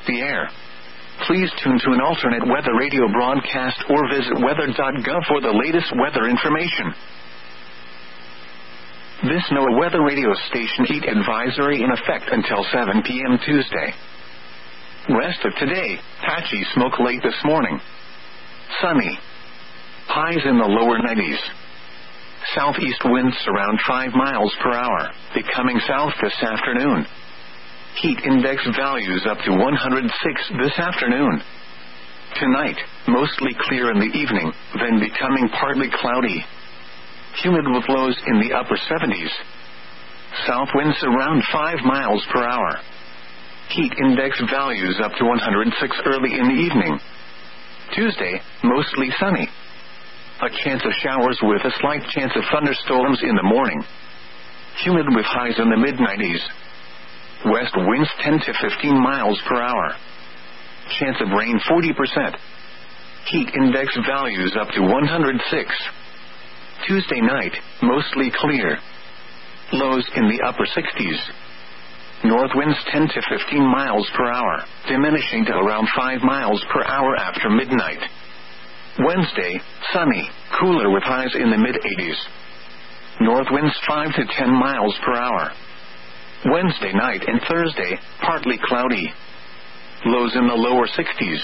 the air. Please tune to an alternate weather radio broadcast or visit weather.gov for the latest weather information. This NOAA weather radio station heat advisory in effect until 7 p.m. Tuesday. Rest of today, patchy smoke late this morning. Sunny. Highs in the lower 90s. Southeast winds around 5 miles per hour, becoming south this afternoon. Heat index values up to 106 this afternoon. Tonight, mostly clear in the evening, then becoming partly cloudy. Humid with lows in the upper 70s. South winds around 5 miles per hour. Heat index values up to 106 early in the evening. Tuesday, mostly sunny. A chance of showers with a slight chance of thunderstorms in the morning. Humid with highs in the mid-90s. West winds 10 to 15 miles per hour. Chance of rain 40%. Heat index values up to 106. Tuesday night, mostly clear. Lows in the upper 60s. North winds 10 to 15 miles per hour, diminishing to around 5 miles per hour after midnight. Wednesday, sunny, cooler with highs in the mid-80s. North winds 5 to 10 miles per hour. Wednesday night and Thursday, partly cloudy. Lows in the lower 60s.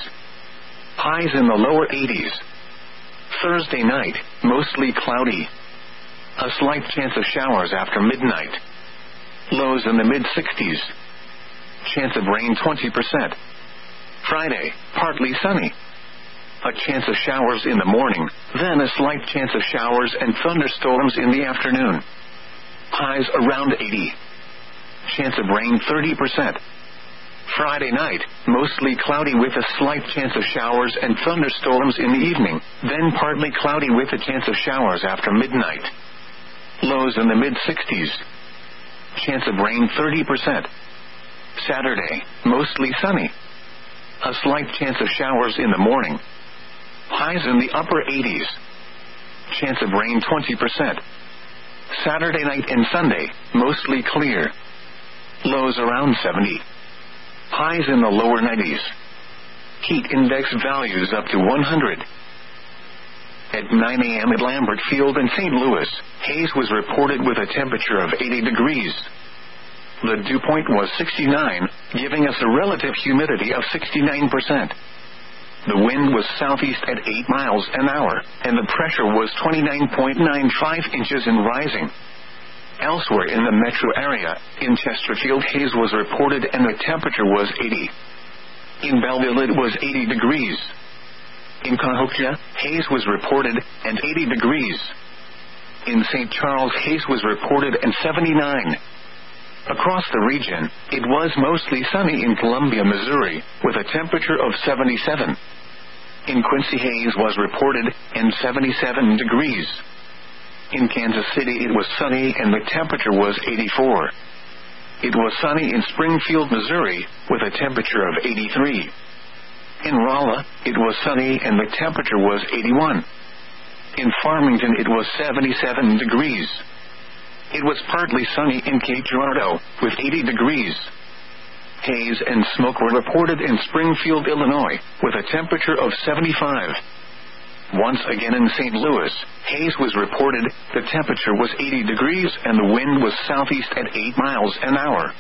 Highs in the lower 80s. Thursday night, mostly cloudy. A slight chance of showers after midnight. Lows in the mid-60s. Chance of rain 20%. Friday, partly sunny. A chance of showers in the morning, then a slight chance of showers and thunderstorms in the afternoon. Highs around 80. Chance of rain 30%. Friday night, mostly cloudy with a slight chance of showers and thunderstorms in the evening, then partly cloudy with a chance of showers after midnight. Lows in the mid-60s. Chance of rain 30%. Saturday, mostly sunny. A slight chance of showers in the morning. Highs in the upper 80s. Chance of rain 20%. Saturday night and Sunday, mostly clear. Lows around 70. Highs in the lower 90s. Heat index values up to 100. At 9 a.m. at Lambert Field in St. Louis, haze was reported with a temperature of 80 degrees. The dew point was 69, giving us a relative humidity of 69%. The wind was southeast at 8 miles an hour, and the pressure was 29.95 inches and rising. Elsewhere in the metro area, in Chesterfield, haze was reported and the temperature was 80. In Belleville, it was 80 degrees. In Cahokia, haze was reported and 80 degrees. In St. Charles, haze was reported and 79. Across the region, it was mostly sunny in Columbia, Missouri, with a temperature of 77. In Quincy, haze was reported and 77 degrees. In Kansas City, it was sunny and the temperature was 84. It was sunny in Springfield, Missouri, with a temperature of 83. In Rolla, it was sunny and the temperature was 81. In Farmington, it was 77 degrees. It was partly sunny in Cape Girardeau, with 80 degrees. Haze and smoke were reported in Springfield, Illinois, with a temperature of 75. Once again in St. Louis, haze was reported, the temperature was 80 degrees and the wind was southeast at 8 miles an hour.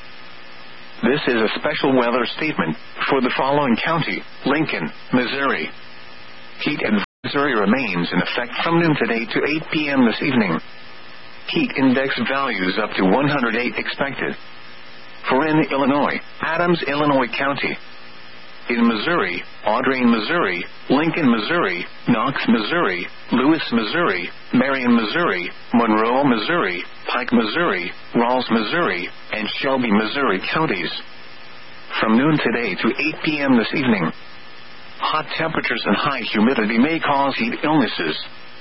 This is a special weather statement for the following county: Lincoln, Missouri. Heat advisory remains in effect from noon today to 8 p.m. this evening. Heat index values up to 108 expected. For in Illinois, Adams, Illinois County. In Missouri, Audrain, Missouri, Lincoln, Missouri, Knox, Missouri, Lewis, Missouri, Marion, Missouri, Monroe, Missouri, Pike, Missouri, Rawls, Missouri, and Shelby, Missouri counties. From noon today to 8 p.m. this evening. Hot temperatures and high humidity may cause heat illnesses.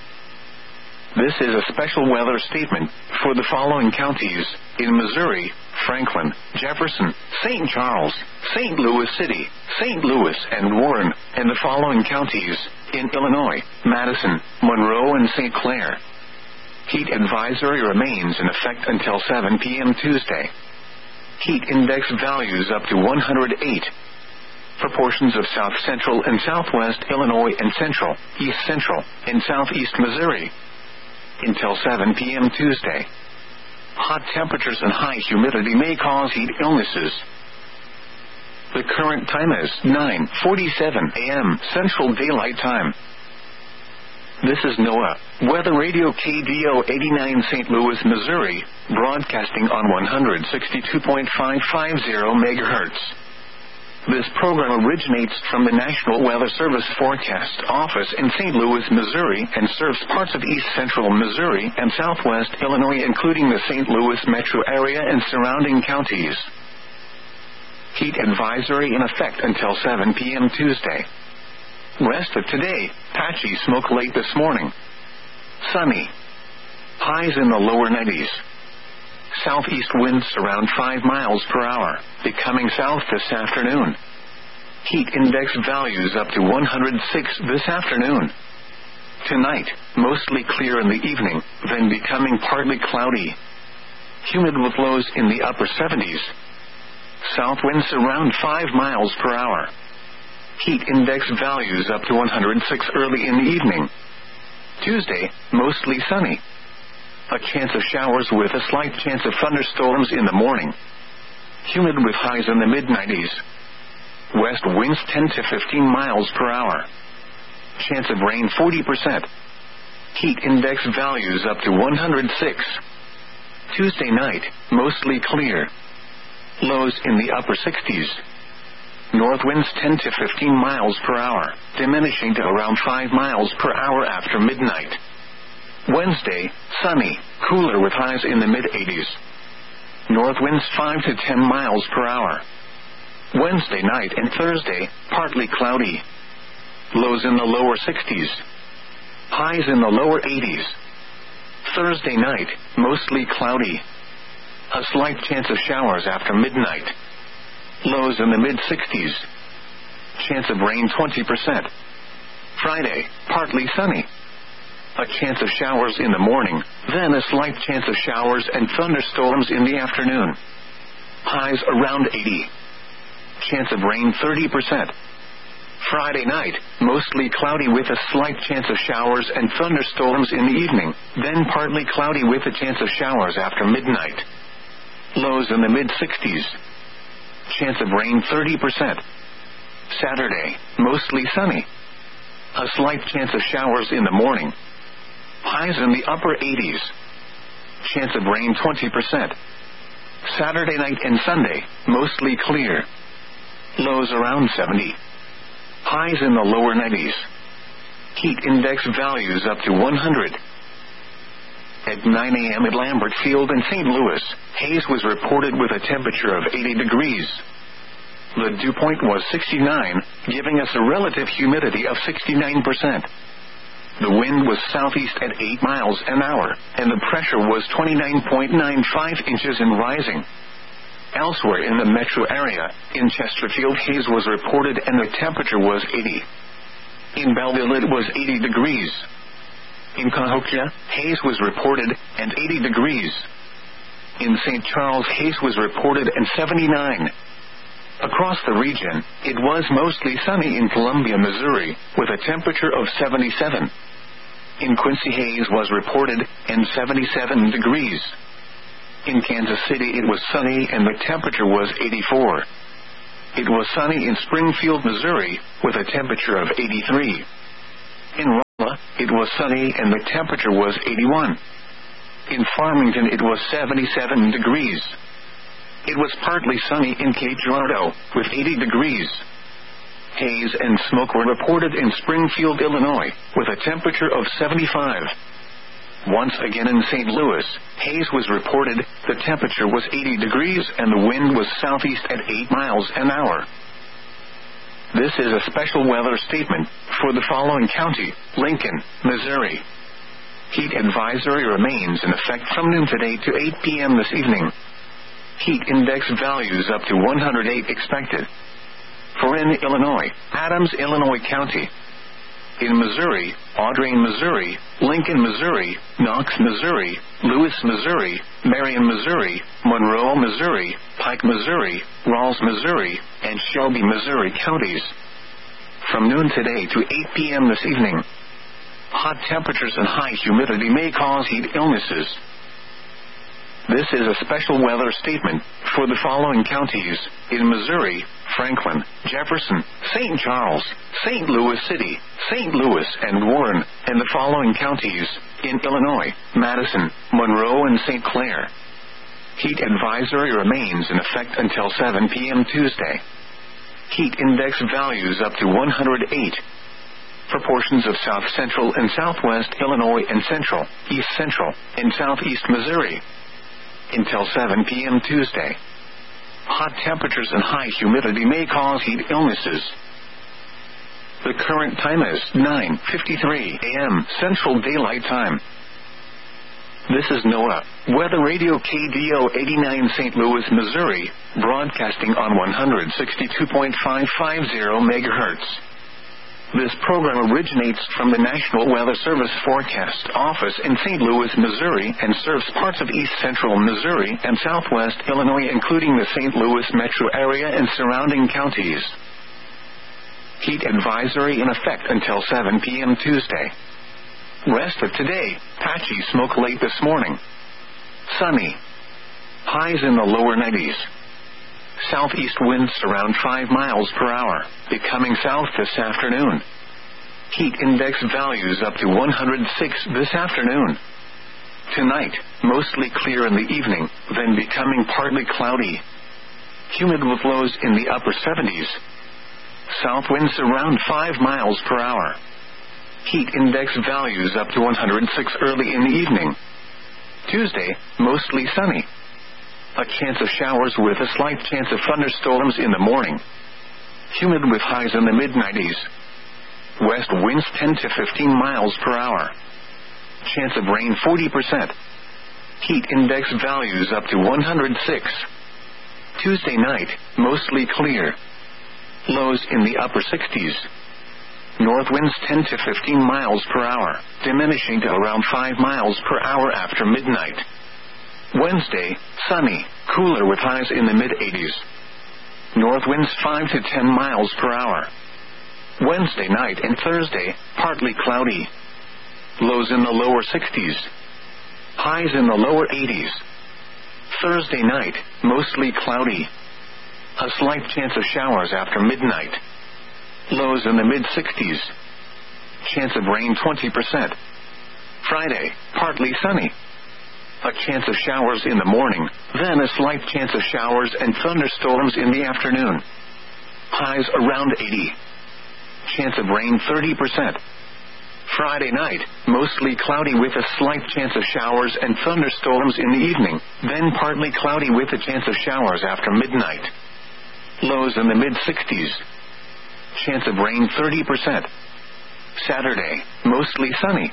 This is a special weather statement for the following counties: in Missouri, Franklin, Jefferson, St. Charles, St. Louis City, St. Louis, and Warren, and the following counties: in Illinois, Madison, Monroe, and St. Clair. Heat advisory remains in effect until 7 p.m. Tuesday. Heat index values up to 108. for portions of south central and southwest Illinois and central, east central, and southeast Missouri. Until 7 p.m. Tuesday. Hot temperatures and high humidity may cause heat illnesses. The current time is 9:47 a.m. Central Daylight Time. This is NOAA Weather Radio KDO 89 St. Louis, Missouri, broadcasting on 162.550 MHz. This program originates from the National Weather Service Forecast Office in St. Louis, Missouri, and serves parts of east central Missouri and southwest Illinois, including the St. Louis metro area and surrounding counties. Heat advisory in effect until 7 p.m. Tuesday. Rest of today, patchy smoke late this morning. Sunny. Highs in the lower 90s. Southeast winds around 5 miles per hour, becoming south this afternoon. Heat index values up to 106 this afternoon. Tonight, mostly clear in the evening, then becoming partly cloudy. Humid with lows in the upper 70s. South winds around 5 miles per hour. Heat index values up to 106 early in the evening. Tuesday, mostly sunny. A chance of showers with a slight chance of thunderstorms in the morning. Humid with highs in the mid-90s. West winds 10 to 15 miles per hour. Chance of rain 40%. Heat index values up to 106. Tuesday night, mostly clear. Lows in the upper 60s. North winds 10 to 15 miles per hour, diminishing to around 5 miles per hour after midnight. Wednesday, sunny, cooler with highs in the mid-80s. North winds 5 to 10 miles per hour. Wednesday night and Thursday, partly cloudy. Lows in the lower 60s. Highs in the lower 80s. Thursday night, mostly cloudy. A slight chance of showers after midnight. Lows in the mid-60s. Chance of rain 20%. Friday, partly sunny. A chance of showers in the morning, then a slight chance of showers and thunderstorms in the afternoon. Highs around 80. Chance of rain 30%. Friday night, mostly cloudy with a slight chance of showers and thunderstorms in the evening, then partly cloudy with a chance of showers after midnight. Lows in the mid-60s. Chance of rain 30%. Saturday, mostly sunny. A slight chance of showers in the morning. Highs in the upper 80s. Chance of rain 20%. Saturday night and Sunday, mostly clear. Lows around 70. Highs in the lower 90s. Heat index values up to 100. At 9 a.m. at Lambert Field in St. Louis, haze was reported with a temperature of 80 degrees. The dew point was 69, giving us a relative humidity of 69%. The wind was southeast at 8 miles an hour, and the pressure was 29.95 inches and rising. Elsewhere in the metro area, in Chesterfield, haze was reported and the temperature was 80. In Belleville, it was 80 degrees. In Cahokia, haze was reported and 80 degrees. In St. Charles, haze was reported and 79. Across the region, it was mostly sunny in Columbia, Missouri, with a temperature of 77. In Quincy, haze was reported and 77 degrees. In Kansas City, it was sunny and the temperature was 84. It was sunny in Springfield, Missouri, with a temperature of 83. In Rolla, it was sunny and the temperature was 81. In Farmington, it was 77 degrees. It was partly sunny in Cape Girardeau, with 80 degrees. Haze and smoke were reported in Springfield, Illinois, with a temperature of 75. Once again in St. Louis, haze was reported, the temperature was 80 degrees and the wind was southeast at 8 miles an hour. This is a special weather statement for the following county, Lincoln, Missouri. Heat advisory remains in effect from noon today to 8 p.m. this evening. Heat index values up to 108 expected. For in Illinois, Adams, Illinois County. in Missouri, Audrain, Missouri, Lincoln, Missouri, Knox, Missouri, Lewis, Missouri, Marion, Missouri, Monroe, Missouri, Pike, Missouri, Rawls, Missouri, and Shelby, Missouri counties. From noon today to 8 p.m. this evening. Hot temperatures and high humidity may cause heat illnesses. This is a special weather statement for the following counties in Missouri: Franklin, Jefferson, St. Charles, St. Louis City, St. Louis, and Warren, and the following counties in Illinois: Madison, Monroe, and St. Clair. Heat advisory remains in effect until 7 p.m. Tuesday. Heat index values up to 108. For portions of south central and southwest Illinois and central, east central, and southeast Missouri. Until 7 p.m. Tuesday. Hot temperatures and high humidity may cause heat illnesses. The current time is 9:53 a.m. Central Daylight Time. This is NOAA Weather Radio KDO 89 St. Louis, Missouri, broadcasting on 162.550 MHz. This program originates from the National Weather Service Forecast Office in St. Louis, Missouri, and serves parts of east central Missouri and southwest Illinois, including the St. Louis metro area and surrounding counties. Heat advisory in effect until 7 p.m. Tuesday. Rest of today: patchy smoke late this morning. Sunny. Highs in the lower 90s. Southeast winds around 5 miles per hour, becoming south this afternoon. Heat index values up to 106 this afternoon. Tonight, mostly clear in the evening, then becoming partly cloudy. Humid with lows in the upper 70s. South winds around 5 miles per hour. Heat index values up to 106 early in the evening. Tuesday, mostly sunny. A chance of showers with a slight chance of thunderstorms in the morning. Humid with highs in the mid-90s. West winds 10 to 15 miles per hour. Chance of rain 40%. Heat index values up to 106. Tuesday night, mostly clear. Lows in the upper 60s. North winds 10 to 15 miles per hour, diminishing to around 5 miles per hour after midnight. Wednesday, sunny, cooler with highs in the mid-80s. North winds 5 to 10 miles per hour. Wednesday night and Thursday, partly cloudy. Lows in the lower 60s. Highs in the lower 80s. Thursday night, mostly cloudy. A slight chance of showers after midnight. Lows in the mid-60s. Chance of rain 20%. Friday, partly sunny. A chance of showers in the morning, then a slight chance of showers and thunderstorms in the afternoon. Highs around 80. Chance of rain 30%. Friday night, mostly cloudy with a slight chance of showers and thunderstorms in the evening, then partly cloudy with a chance of showers after midnight. Lows in the mid-60s. Chance of rain 30%. Saturday, mostly sunny.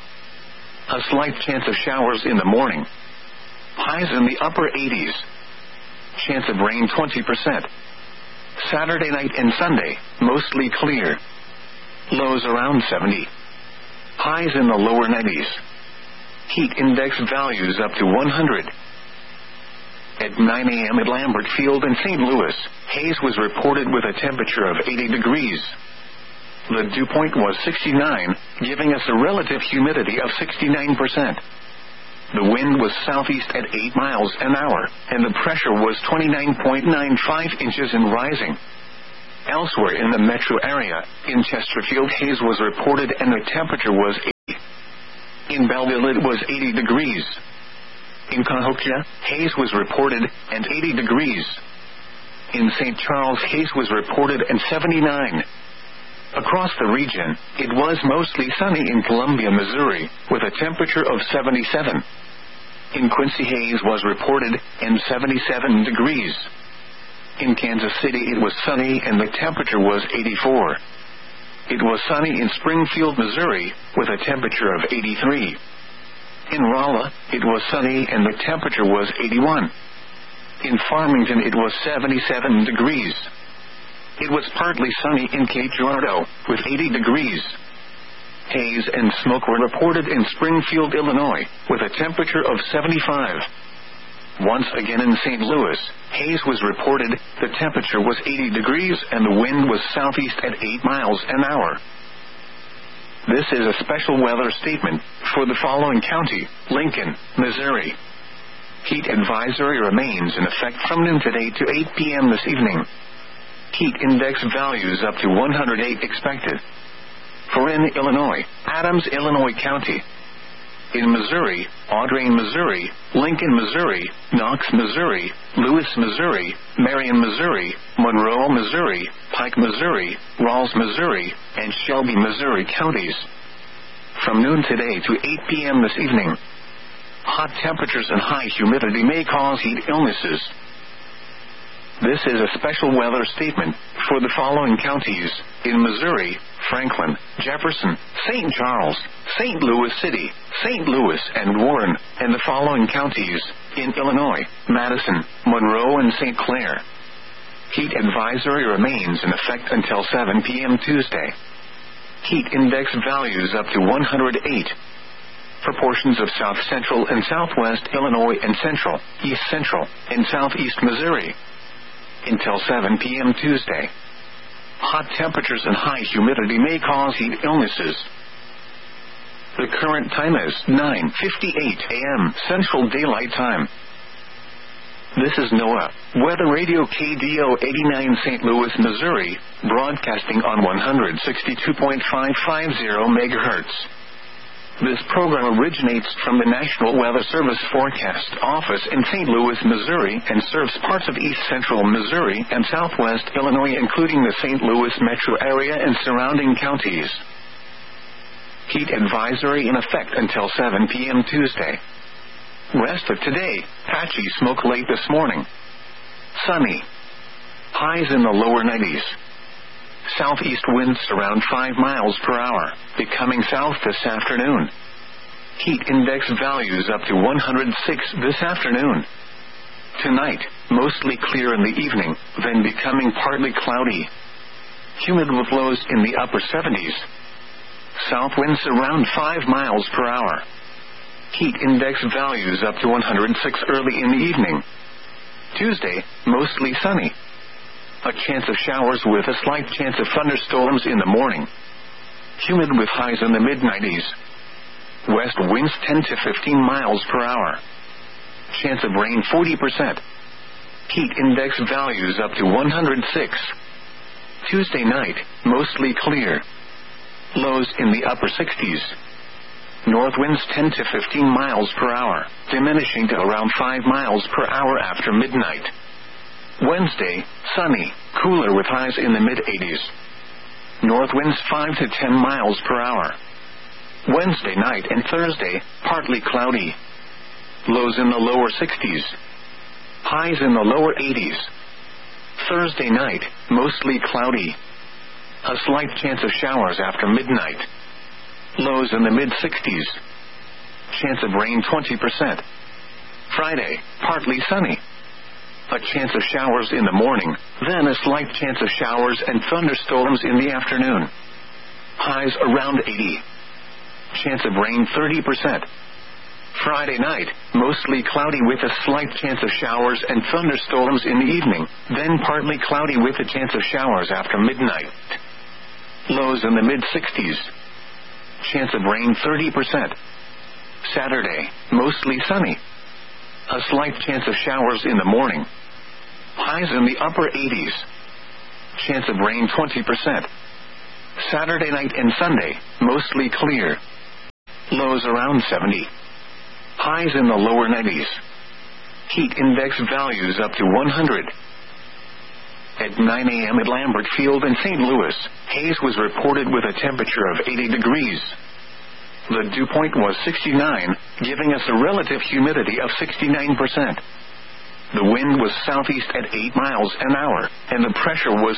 A slight chance of showers in the morning. Highs in the upper 80s. Chance of rain 20%. Saturday night and Sunday, mostly clear. Lows around 70. Highs in the lower 90s. Heat index values up to 100. At 9 a.m. at Lambert Field in St. Louis, haze was reported with a temperature of 80 degrees. The dew point was 69, giving us a relative humidity of 69%. The wind was southeast at 8 miles an hour, and the pressure was 29.95 inches and rising. Elsewhere in the metro area, in Chesterfield, haze was reported and the temperature was 80. In Belleville, it was 80 degrees. In Cahokia, haze was reported and 80 degrees. In St. Charles, haze was reported and 79. Across the region, it was mostly sunny in Columbia, Missouri, with a temperature of 77. In Quincy, haze was reported and 77 degrees. In Kansas City, it was sunny and the temperature was 84. It was sunny in Springfield, Missouri, with a temperature of 83. In Rolla, it was sunny and the temperature was 81. In Farmington, it was 77 degrees. It was partly sunny in Cape Girardeau, with 80 degrees. haze and smoke were reported in Springfield, Illinois, with a temperature of 75. Once again in St. Louis, haze was reported, the temperature was 80 degrees and the wind was southeast at 8 miles an hour. This is a special weather statement for the following county: Lincoln, Missouri. Heat advisory remains in effect from noon today to 8 p.m. this evening. Heat index values up to 108 expected. For in Illinois, Adams, Illinois County. In Missouri, Audrain, Missouri, Lincoln, Missouri, Knox, Missouri, Lewis, Missouri, Marion, Missouri, Monroe, Missouri, Pike, Missouri, Rawls, Missouri, and Shelby, Missouri counties. From noon today to 8 p.m. this evening. Hot temperatures and high humidity may cause heat illnesses. This is a special weather statement for the following counties: in Missouri, Franklin, Jefferson, St. Charles, St. Louis City, St. Louis, and Warren, and the following counties: in Illinois, Madison, Monroe, and St. Clair. Heat advisory remains in effect until 7 p.m. Tuesday. Heat index values up to 108. For portions of south central and southwest Illinois and central, east central, and southeast Missouri. Until 7 p.m. Tuesday. Hot temperatures and high humidity may cause heat illnesses. The current time is 9:58 a.m. Central Daylight Time. This is NOAA Weather Radio KDO 89 St. Louis, Missouri, broadcasting on 162.550 MHz. This program originates from the National Weather Service Forecast Office in St. Louis, Missouri, and serves parts of east central Missouri and southwest Illinois, including the St. Louis metro area and surrounding counties. Heat advisory in effect until 7 p.m. Tuesday. Rest of today: patchy smoke late this morning. Sunny. Highs in the lower 90s. Southeast winds around 5 miles per hour, becoming south this afternoon. Heat index values up to 106 this afternoon. Tonight, mostly clear in the evening, then becoming partly cloudy. Humid with lows in the upper 70s. South winds around 5 miles per hour. Heat index values up to 106 early in the evening. Tuesday, mostly sunny. A chance of showers with a slight chance of thunderstorms in the morning. Humid with highs in the mid-90s. West winds 10 to 15 miles per hour. Chance of rain 40%. Heat index values up to 106. Tuesday night, mostly clear. Lows in the upper 60s. North winds 10 to 15 miles per hour, diminishing to around 5 miles per hour after midnight. Wednesday, sunny, cooler with highs in the mid-80s. North winds 5 to 10 miles per hour. Wednesday night and Thursday, partly cloudy. Lows in the lower 60s. Highs in the lower 80s. Thursday night, mostly cloudy. A slight chance of showers after midnight. Lows in the mid-60s. Chance of rain 20%. Friday, partly sunny. A chance of showers in the morning, then a slight chance of showers and thunderstorms in the afternoon. Highs around 80. Chance of rain 30%. Friday night, mostly cloudy with a slight chance of showers and thunderstorms in the evening, then partly cloudy with a chance of showers after midnight. Lows in the mid-60s. Chance of rain 30%. Saturday, mostly sunny. A slight chance of showers in the morning. Highs in the upper 80s. Chance of rain 20%. Saturday night and Sunday, mostly clear. Lows around 70. Highs in the lower 90s. Heat index values up to 100. At 9 a.m. at Lambert Field in St. Louis, haze was reported with a temperature of 80 degrees. The dew point was 69, giving us a relative humidity of 69%. The wind was southeast at 8 miles an hour, and the pressure was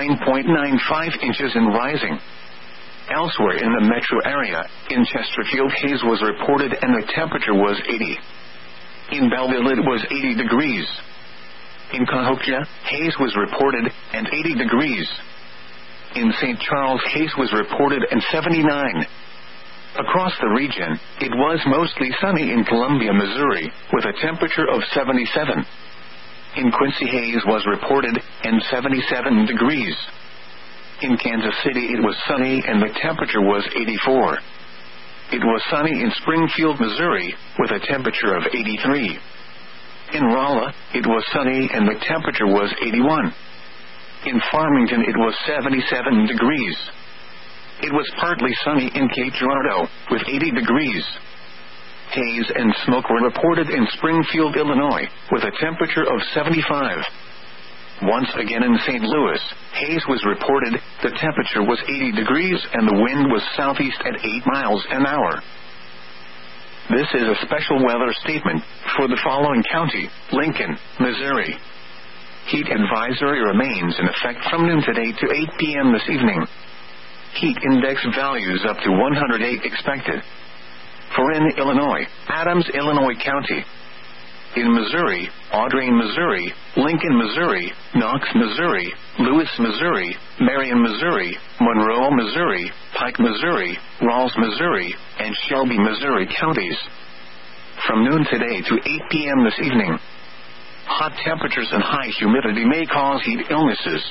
29.95 inches and rising. Elsewhere in the metro area, in Chesterfield, haze was reported and the temperature was 80. In Belleville, it was 80 degrees. In Cahokia, haze was reported and 80 degrees. In St. Charles, haze was reported and 79. Across the region, it was mostly sunny in Columbia, Missouri, with a temperature of 77. In Quincy, haze was reported, and 77 degrees. In Kansas City, it was sunny and the temperature was 84. It was sunny in Springfield, Missouri, with a temperature of 83. In Rolla, it was sunny and the temperature was 81. In Farmington, it was 77 degrees. It was partly sunny in Cape Girardeau, with 80 degrees. Haze and smoke were reported in Springfield, Illinois, with a temperature of 75. Once again in St. Louis, haze was reported, the temperature was 80 degrees and the wind was southeast at 8 miles an hour. This is a special weather statement for the following county: Lincoln, Missouri. Heat advisory remains in effect from noon today to 8 p.m. this evening. Heat index values up to 108 expected. For in Illinois, Adams, Illinois County. In Missouri, Audrain, Missouri, Lincoln, Missouri, Knox, Missouri, Lewis, Missouri, Marion, Missouri, Monroe, Missouri, Pike, Missouri, Rawls, Missouri, and Shelby, Missouri counties. From noon today to 8 p.m. this evening. Hot temperatures and high humidity may cause heat illnesses.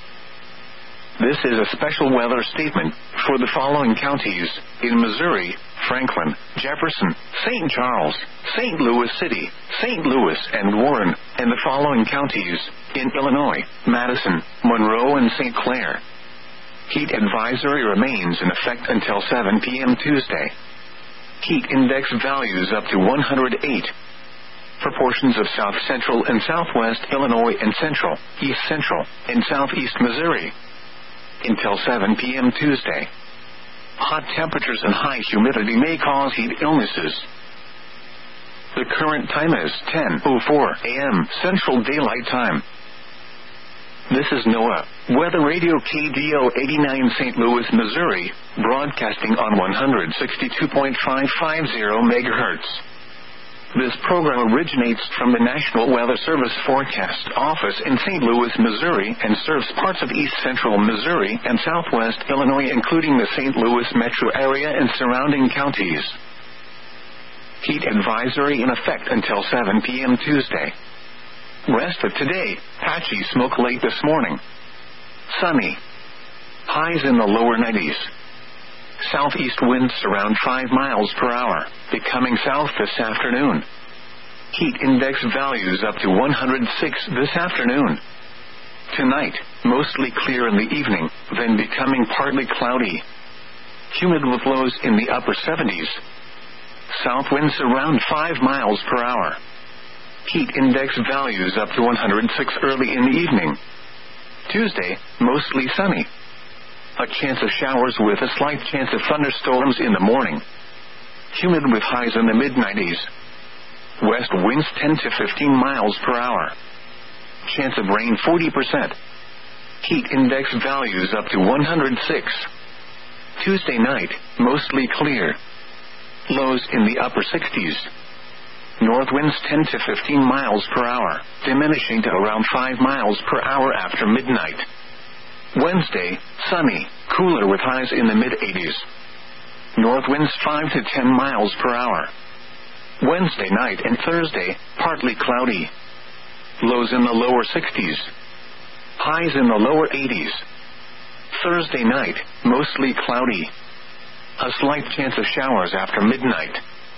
This is a special weather statement for the following counties: in Missouri, Franklin, Jefferson, St. Charles, St. Louis City, St. Louis, and Warren, and the following counties: in Illinois, Madison, Monroe, and St. Clair. Heat advisory remains in effect until 7 p.m. Tuesday. Heat index values up to 108. For portions of south central and southwest Illinois and central, east central, and southeast Missouri. Until 7 p.m. Tuesday. Hot temperatures and high humidity may cause heat illnesses. The current time is 10:04 a.m. Central Daylight Time. This is NOAA Weather Radio KDO 89 St. Louis, Missouri, broadcasting on 162.550 MHz. This program originates from the National Weather Service Forecast Office in St. Louis, Missouri, and serves parts of east central Missouri and southwest Illinois, including the St. Louis metro area and surrounding counties. Heat advisory in effect until 7 p.m. Tuesday. Rest of today: patchy smoke late this morning. Sunny. Highs in the lower 90s. Southeast winds around 5 miles per hour, becoming south this afternoon. Heat index values up to 106 this afternoon. Tonight, mostly clear in the evening, then becoming partly cloudy. Humid with lows in the upper 70s. South winds around 5 miles per hour. Heat index values up to 106 early in the evening. Tuesday, mostly sunny. A chance of showers with a slight chance of thunderstorms in the morning. Humid with highs in the mid-90s. West winds 10 to 15 miles per hour. Chance of rain 40%. Heat index values up to 106. Tuesday night, mostly clear. Lows in the upper 60s. North winds 10 to 15 miles per hour, diminishing to around 5 miles per hour after midnight. Wednesday, sunny, cooler with highs in the mid-80s. North winds 5 to 10 miles per hour. Wednesday night and Thursday, partly cloudy. Lows in the lower 60s. Highs in the lower 80s. Thursday night, mostly cloudy. A slight chance of showers after midnight.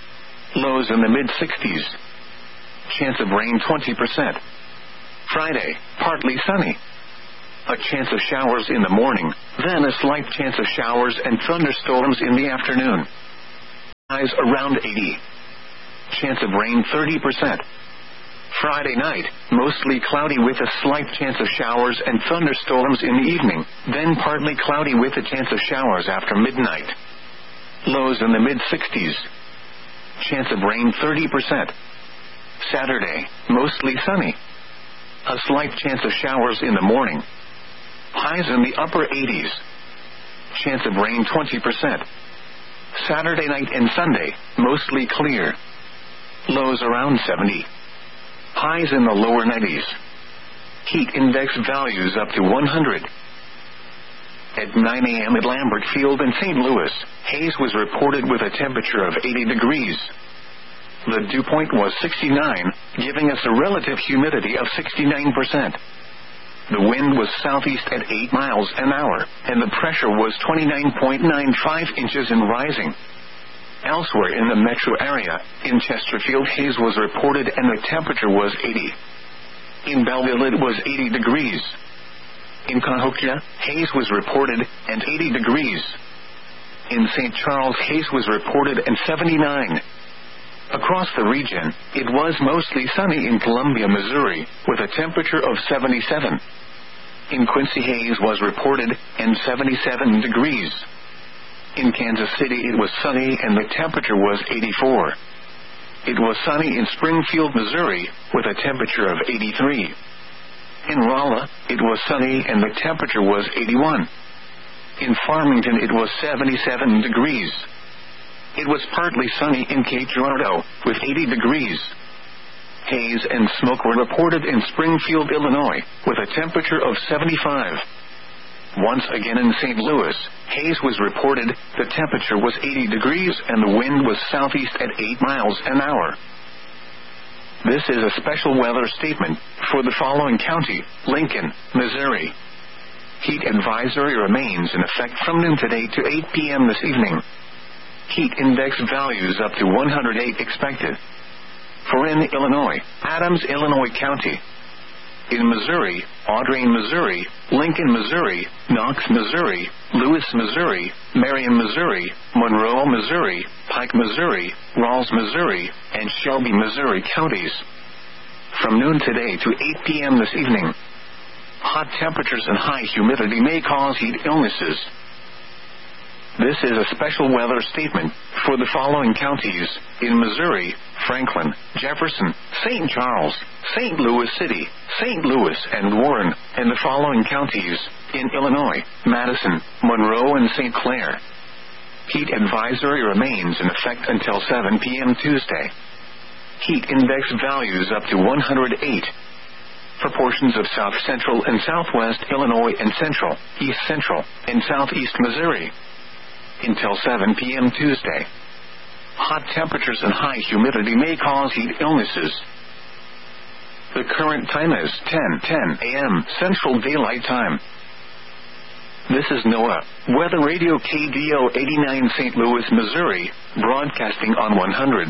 Lows in the mid-60s. Chance of rain 20%. Friday, partly sunny. A chance of showers in the morning, then a slight chance of showers and thunderstorms in the afternoon. Highs around 80. Chance of rain 30%. Friday night, mostly cloudy with a slight chance of showers and thunderstorms in the evening, then partly cloudy with a chance of showers after midnight. Lows in the mid-60s. Chance of rain 30%. Saturday, mostly sunny. A slight chance of showers in the morning. Highs in the upper 80s. Chance of rain 20%. Saturday night and Sunday, mostly clear. Lows around 70. Highs in the lower 90s. Heat index values up to 100. At 9 a.m. at Lambert Field in St. Louis, haze was reported with a temperature of 80 degrees. The dew point was 69, giving us a relative humidity of 69%. The wind was southeast at 8 miles an hour, and the pressure was 29.95 inches and rising. Elsewhere in the metro area, in Chesterfield, haze was reported and the temperature was 80. In Belleville, it was 80 degrees. In Cahokia, haze was reported and 80 degrees. In St. Charles, haze was reported and 79. Across the region, it was mostly sunny in Columbia, Missouri, with a temperature of 77. In Quincy, haze was reported and 77 degrees. In Kansas City, it was sunny and the temperature was 84. It was sunny in Springfield, Missouri, with a temperature of 83. In Rolla, it was sunny and the temperature was 81. In Farmington, it was 77 degrees. It was partly sunny in Cape Girardeau, with 80 degrees. Haze and smoke were reported in Springfield, Illinois, with a temperature of 75. Once again in St. Louis, haze was reported, the temperature was 80 degrees and the wind was southeast at 8 miles an hour. This is a special weather statement for the following county: Lincoln, Missouri. Heat advisory remains in effect from noon today to 8 p.m. this evening. Heat index values up to 108 expected. For in Illinois, Adams, Illinois County. In Missouri, Audrain, Missouri, Lincoln, Missouri, Knox, Missouri, Lewis, Missouri, Marion, Missouri, Monroe, Missouri, Pike, Missouri, Rawls, Missouri, and Shelby, Missouri counties. From noon today to 8 p.m. this evening. Hot temperatures and high humidity may cause heat illnesses. This is a special weather statement for the following counties: in Missouri, Franklin, Jefferson, St. Charles, St. Louis City, St. Louis, and Warren, and the following counties: in Illinois, Madison, Monroe, and St. Clair. Heat advisory remains in effect until 7 p.m. Tuesday. Heat index values up to 108. For portions of south central and southwest Illinois and central, east central, and southeast Missouri. Until 7 p.m. Tuesday. Hot temperatures and high humidity may cause heat illnesses. The current time is 10:10 a.m. Central Daylight Time. This is NOAA Weather Radio KDO 89 St. Louis, Missouri, broadcasting on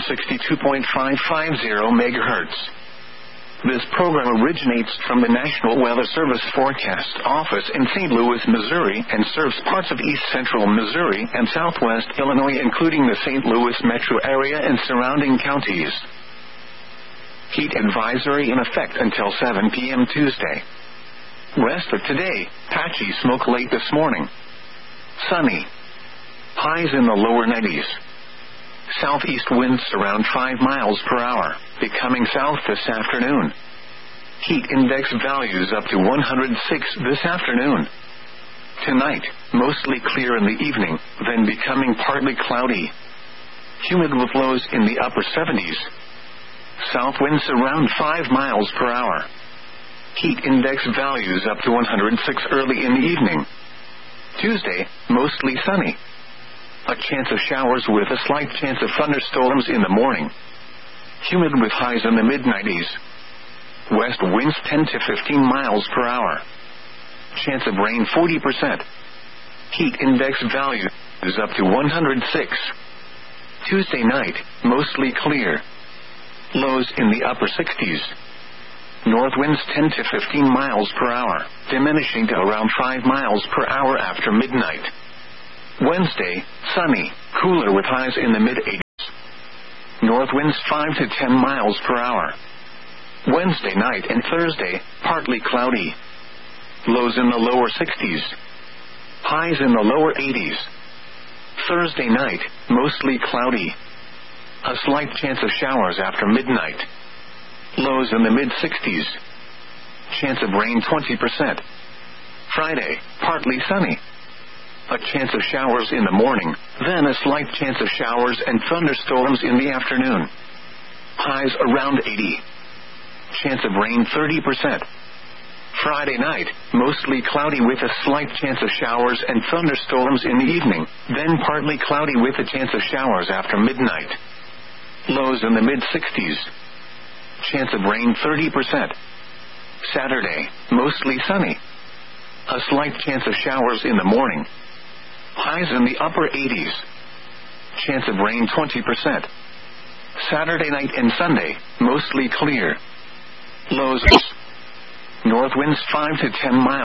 162.550 MHz. This program originates from the National Weather Service Forecast Office in St. Louis, Missouri, and serves parts of east central Missouri and southwest Illinois, including the St. Louis metro area and surrounding counties. Heat advisory in effect until 7 p.m. Tuesday. Rest of today: patchy smoke late this morning. Sunny. Highs in the lower 90s. Southeast winds around 5 miles per hour, becoming south this afternoon. Heat index values up to 106 this afternoon. Tonight, mostly clear in the evening, then becoming partly cloudy. Humid with lows in the upper 70s. South winds around 5 miles per hour. Heat index values up to 106 early in the evening. Tuesday, mostly sunny. A chance of showers with a slight chance of thunderstorms in the morning. Humid with highs in the mid-90s. West winds 10 to 15 miles per hour. Chance of rain 40%. Heat index value is up to 106. Tuesday night, mostly clear. Lows in the upper 60s. North winds 10 to 15 miles per hour, diminishing to around 5 miles per hour after midnight. Wednesday, sunny, cooler with highs in the mid-80s. North winds 5 to 10 miles per hour. Wednesday night and Thursday, partly cloudy. Lows in the lower 60s. Highs in the lower 80s. Thursday night, mostly cloudy. A slight chance of showers after midnight. Lows in the mid-60s. Chance of rain 20%. Friday, partly sunny. A chance of showers in the morning, then a slight chance of showers and thunderstorms in the afternoon. Highs around 80. Chance of rain 30%. Friday night, mostly cloudy with a slight chance of showers and thunderstorms in the evening, then partly cloudy with a chance of showers after midnight. Lows in the mid-60s. Chance of rain 30%. Saturday, mostly sunny. A slight chance of showers in the morning. Highs in the upper 80s. Chance of rain 20%. Saturday night and Sunday, mostly clear. Lows. North winds 5 to 10 miles.